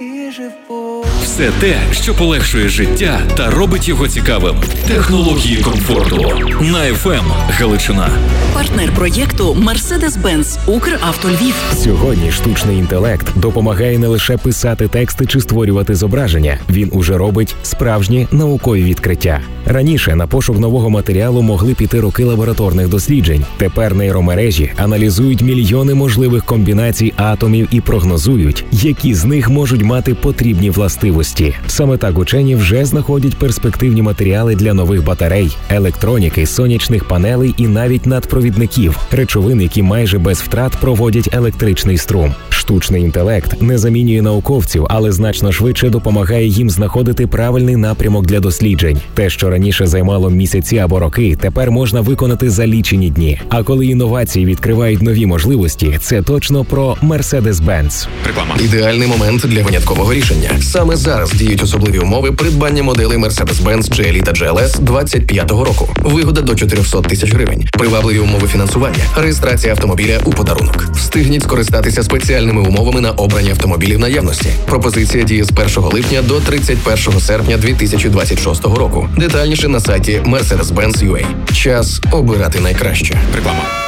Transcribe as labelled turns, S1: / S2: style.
S1: і живу.
S2: Все те, що полегшує життя та робить його цікавим. Технології комфорту. На FM Галичина.
S3: Партнер проєкту Mercedes-Benz Укравто Львів.
S4: Сьогодні штучний інтелект допомагає не лише писати тексти чи створювати зображення. Він уже робить справжні наукові відкриття. Раніше на пошук нового матеріалу могли піти роки лабораторних досліджень. Тепер нейромережі аналізують мільйони можливих комбінацій атомів і прогнозують, які з них можуть мати потрібні властивості. Саме так учені вже знаходять перспективні матеріали для нових батарей, електроніки, сонячних панелей і навіть надпровідників, речовин, які майже без втрат проводять електричний струм. Штучний інтелект не замінює науковців, але значно швидше допомагає їм знаходити правильний напрямок для досліджень. Те, що раніше займало місяці або роки, тепер можна виконати за лічені дні. А коли інновації відкривають нові можливості, це точно про Mercedes-Benz.
S2: Реклама.
S5: Ідеальний момент для виняткового рішення. Саме зараз діють особливі умови придбання моделей Mercedes-Benz GLE та GLS 25-го року. Вигода до 400 тисяч гривень. Привабливі умови фінансування. Реєстрація автомобіля у подарунок. Встигніть скористатися спеціальними умовами на обрані автомобілі в наявності. Пропозиція діє з 1 липня до 31 серпня 2026 року. Детальніше на сайті Mercedes-Benz.ua. Час обирати найкраще.
S2: Реклама.